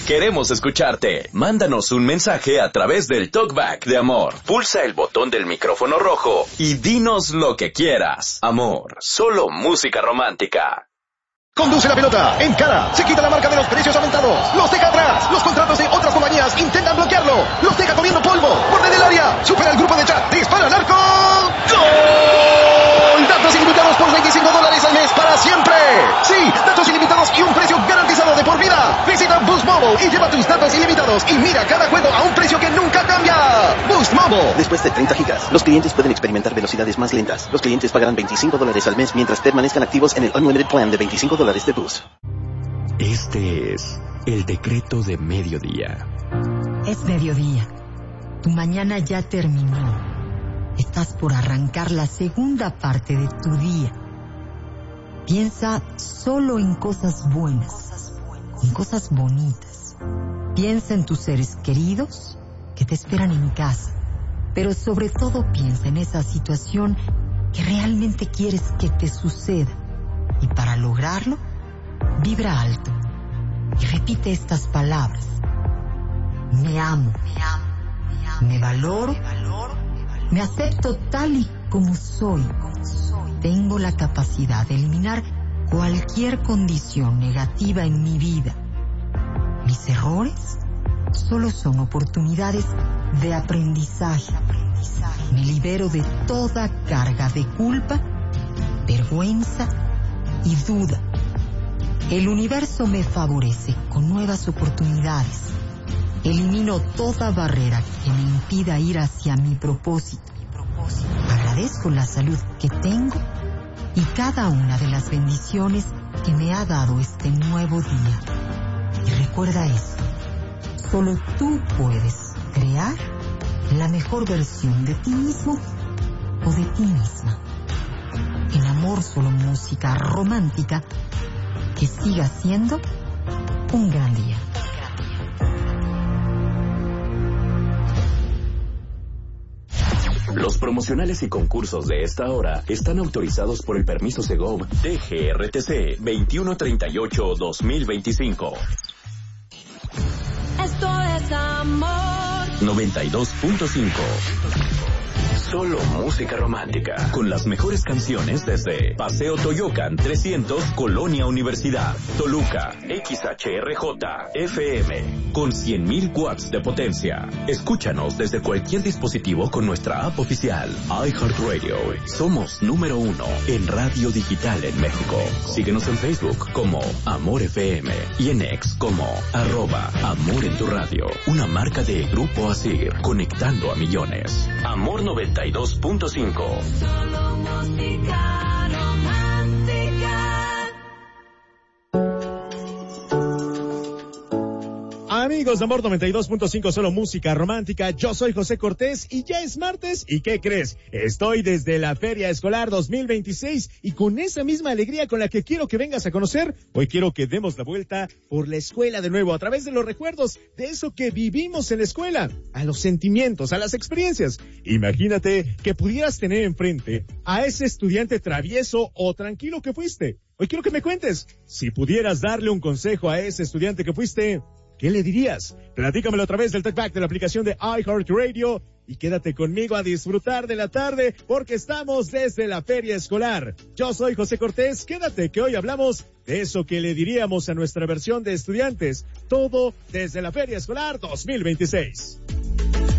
Queremos escucharte. Mándanos un mensaje a través del Talkback de Amor. Pulsa el botón del micrófono rojo y dinos lo que quieras. Amor, solo música romántica. Conduce la pelota, encara, se quita la marca de los precios aumentados, los deja atrás, los contratos de otras compañías intentan bloquearlo, los deja comiendo polvo, borde del área, supera el grupo de chat, dispara al arco, ¡gol! Datos ilimitados por $25 al mes para siempre. Sí, datos ilimitados y un precio garantizado de por vida. Visita Boost Mobile y lleva tus datos ilimitados y mira cada juego a un precio que nunca cambia. Boost Mobile. Después de 30 gigas, los clientes pueden experimentar velocidades más lentas. Los clientes pagarán $25 al mes mientras permanezcan activos en el Unlimited Plan de $25 de Boost. Este es el decreto de mediodía. Es mediodía. Tu mañana ya terminó. Estás por arrancar la segunda parte de tu día. Piensa solo en cosas buenas, en cosas bonitas. Piensa en tus seres queridos que te esperan en casa. Pero sobre todo piensa en esa situación que realmente quieres que te suceda. Y para lograrlo, vibra alto y repite estas palabras. Me amo, me valoro, me acepto tal y como soy. Tengo la capacidad de eliminar cualquier condición negativa en mi vida. Mis errores solo son oportunidades de aprendizaje. Me libero de toda carga de culpa, vergüenza y duda. El universo me favorece con nuevas oportunidades. Elimino toda barrera que me impida ir hacia mi propósito. Agradezco la salud que tengo y cada una de las bendiciones que me ha dado este nuevo día. Y recuerda esto, solo tú puedes crear la mejor versión de ti mismo o de ti misma. En Amor, solo música romántica. Que siga siendo un gran día. Los promocionales y concursos de esta hora están autorizados por el permiso Segov DGRTC 2138-2025. Esto es Amor 92.5. Solo música romántica, con las mejores canciones desde Paseo Toyocan 300, Colonia Universidad, Toluca, XHRJ, FM, con 100.000 watts de potencia. Escúchanos desde cualquier dispositivo con nuestra app oficial, iHeartRadio. Somos número 1 en radio digital en México. Síguenos en Facebook como Amor FM y en X como @Amor en tu radio. Una marca de Grupo Asir, conectando a millones. Amor 92.5. Solo música romántica. Amigos de Amor 92.5, solo música romántica. Yo soy José Cortés y ya es martes. ¿Y qué crees? Estoy desde la Feria Escolar 2026 y con esa misma alegría con la que quiero que vengas a conocer, hoy quiero que demos la vuelta por la escuela de nuevo, a través de los recuerdos, de eso que vivimos en la escuela, a los sentimientos, a las experiencias. Imagínate que pudieras tener enfrente a ese estudiante travieso o tranquilo que fuiste. Hoy quiero que me cuentes, si pudieras darle un consejo a ese estudiante que fuiste, ¿qué le dirías? Platícamelo a través del Talkback de la aplicación de iHeartRadio y quédate conmigo a disfrutar de la tarde porque estamos desde la Feria Escolar. Yo soy José Cortés, quédate que hoy hablamos de eso que le diríamos a nuestra versión de estudiantes. Todo desde la Feria Escolar 2026.